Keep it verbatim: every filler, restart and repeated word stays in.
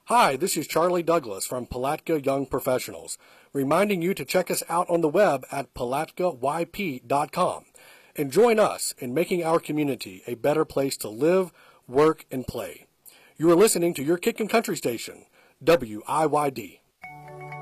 Hi, this is Charlie Douglas from Palatka Young Professionals, reminding you to check us out on the web at palatka y p dot com and join us in making our community a better place to live, work, and play. You are listening to your Kickin' Country station, W I Y D.